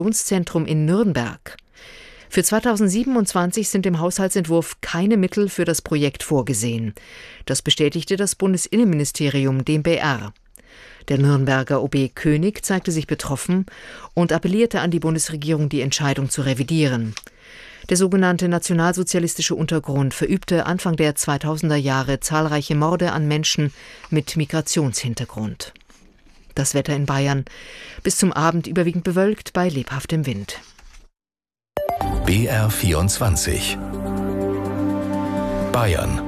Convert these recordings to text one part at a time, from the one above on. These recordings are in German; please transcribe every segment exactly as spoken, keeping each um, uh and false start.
Zentrum in Nürnberg. Für zweitausendsiebenundzwanzig sind im Haushaltsentwurf keine Mittel für das Projekt vorgesehen. Das bestätigte das Bundesinnenministerium dem B R. Der Nürnberger O B König zeigte sich betroffen und appellierte an die Bundesregierung, die Entscheidung zu revidieren. Der sogenannte nationalsozialistische Untergrund verübte Anfang der zweitausender Jahre zahlreiche Morde an Menschen mit Migrationshintergrund. Das Wetter in Bayern. Bis zum Abend überwiegend bewölkt bei lebhaftem Wind. B R vierundzwanzig Bayern.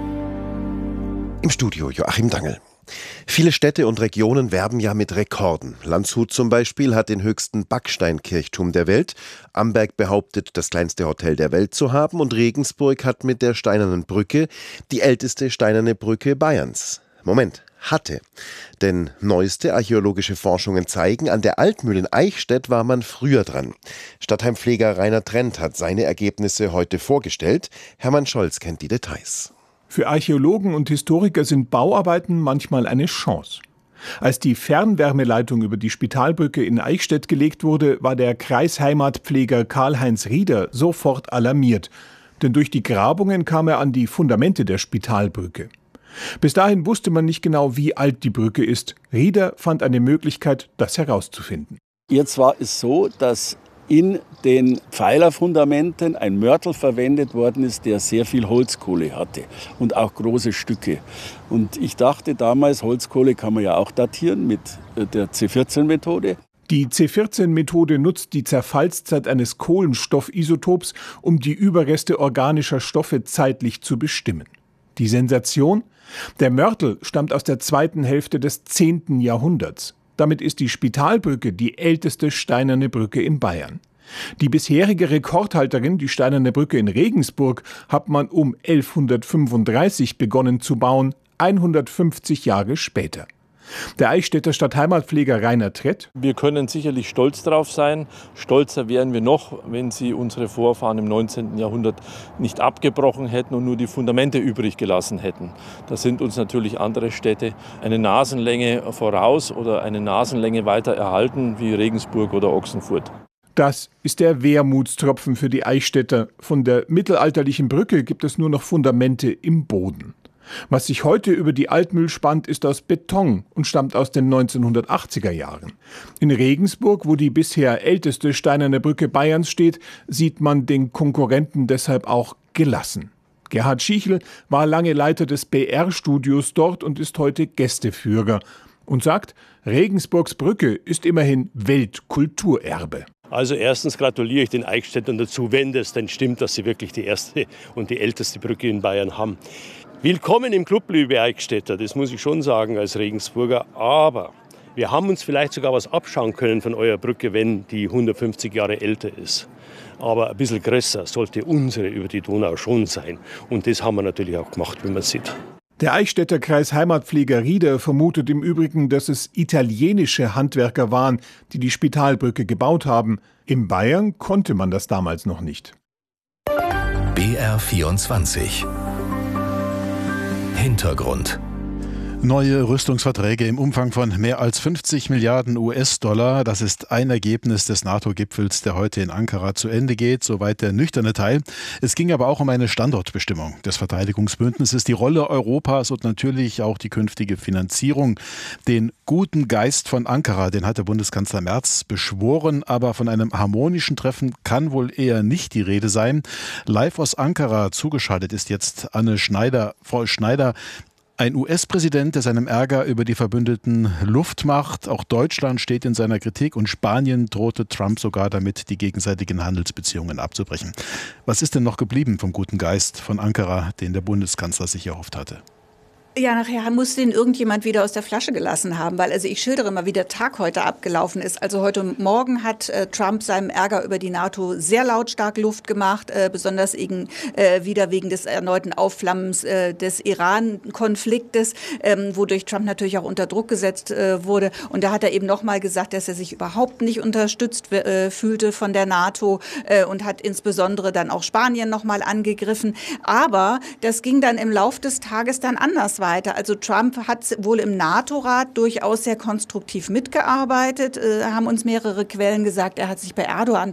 Im Studio Joachim Dangel. Viele Städte und Regionen werben ja mit Rekorden. Landshut zum Beispiel hat den höchsten Backsteinkirchturm der Welt. Amberg behauptet, das kleinste Hotel der Welt zu haben. Und Regensburg hat mit der Steinernen Brücke die älteste steinerne Brücke Bayerns. Moment, hatte. Denn neueste archäologische Forschungen zeigen, an der Altmühl in Eichstätt war man früher dran. Stadtheimpfleger Rainer Trent hat seine Ergebnisse heute vorgestellt. Hermann Scholz kennt die Details. Für Archäologen und Historiker sind Bauarbeiten manchmal eine Chance. Als die Fernwärmeleitung über die Spitalbrücke in Eichstätt gelegt wurde, war der Kreisheimatpfleger Karl-Heinz Rieder sofort alarmiert. Denn durch die Grabungen kam er an die Fundamente der Spitalbrücke. Bis dahin wusste man nicht genau, wie alt die Brücke ist. Rieder fand eine Möglichkeit, das herauszufinden. Jetzt war es so, dass in den Pfeilerfundamenten ein Mörtel verwendet worden ist, der sehr viel Holzkohle hatte und auch große Stücke. Und ich dachte damals, Holzkohle kann man ja auch datieren mit der C vierzehn Methode. Die C vierzehn Methode nutzt die Zerfallszeit eines Kohlenstoffisotops, um die Überreste organischer Stoffe zeitlich zu bestimmen. Die Sensation? Der Mörtel stammt aus der zweiten Hälfte des zehnten Jahrhunderts. Damit ist die Spitalbrücke die älteste steinerne Brücke in Bayern. Die bisherige Rekordhalterin, die Steinerne Brücke in Regensburg, hat man um elfhundertfünfunddreißig begonnen zu bauen, hundertfünfzig Jahre später. Der Eichstätter Stadtheimatpfleger Rainer Trent. Wir können sicherlich stolz drauf sein. Stolzer wären wir noch, wenn sie unsere Vorfahren im neunzehnten Jahrhundert nicht abgebrochen hätten und nur die Fundamente übrig gelassen hätten. Da sind uns natürlich andere Städte eine Nasenlänge voraus oder eine Nasenlänge weiter erhalten, wie Regensburg oder Ochsenfurt. Das ist der Wermutstropfen für die Eichstätter. Von der mittelalterlichen Brücke gibt es nur noch Fundamente im Boden. Was sich heute über die Altmühl spannt, ist aus Beton und stammt aus den neunzehnhundertachtziger Jahren. In Regensburg, wo die bisher älteste steinerne Brücke Bayerns steht, sieht man den Konkurrenten deshalb auch gelassen. Gerhard Schichel war lange Leiter des B R-Studios dort und ist heute Gästeführer und sagt, Regensburgs Brücke ist immerhin Weltkulturerbe. Also erstens gratuliere ich den Eichstättern dazu, wenn das denn stimmt, dass sie wirklich die erste und die älteste Brücke in Bayern haben. Willkommen im Club, liebe Eichstätter, das muss ich schon sagen als Regensburger. Aber wir haben uns vielleicht sogar was abschauen können von eurer Brücke, wenn die hundertfünfzig Jahre älter ist. Aber ein bisschen größer sollte unsere über die Donau schon sein. Und das haben wir natürlich auch gemacht, wie man sieht. Der Eichstätter Kreisheimatpfleger Rieder vermutet im Übrigen, dass es italienische Handwerker waren, die die Spitalbrücke gebaut haben. In Bayern konnte man das damals noch nicht. B R vierundzwanzig Hintergrund. Neue Rüstungsverträge im Umfang von mehr als fünfzig Milliarden U S-Dollar. Das ist ein Ergebnis des NATO-Gipfels, der heute in Ankara zu Ende geht. Soweit der nüchterne Teil. Es ging aber auch um eine Standortbestimmung des Verteidigungsbündnisses, die Rolle Europas und natürlich auch die künftige Finanzierung. Den guten Geist von Ankara, den hat der Bundeskanzler Merz beschworen, aber von einem harmonischen Treffen kann wohl eher nicht die Rede sein. Live aus Ankara zugeschaltet ist jetzt Anne Schneider. Frau Schneider, ein U S-Präsident, der seinem Ärger über die Verbündeten Luft macht. Auch Deutschland steht in seiner Kritik und Spanien drohte Trump sogar damit, die gegenseitigen Handelsbeziehungen abzubrechen. Was ist denn noch geblieben vom guten Geist von Ankara, den der Bundeskanzler sich erhofft hatte? Ja, nachher muss den irgendjemand wieder aus der Flasche gelassen haben, weil also ich schildere mal, wie der Tag heute abgelaufen ist. Also heute Morgen hat äh, Trump seinem Ärger über die NATO sehr lautstark Luft gemacht, äh, besonders wegen, äh, wieder wegen des erneuten Aufflammens äh, des Iran-Konfliktes, ähm, wodurch Trump natürlich auch unter Druck gesetzt äh, wurde. Und da hat er eben nochmal gesagt, dass er sich überhaupt nicht unterstützt äh, fühlte von der NATO äh, und hat insbesondere dann auch Spanien nochmal angegriffen. Aber das ging dann im Lauf des Tages dann anders weiter. Also Trump hat wohl im NATO-Rat durchaus sehr konstruktiv mitgearbeitet, äh, haben uns mehrere Quellen gesagt. Er hat sich bei Erdogan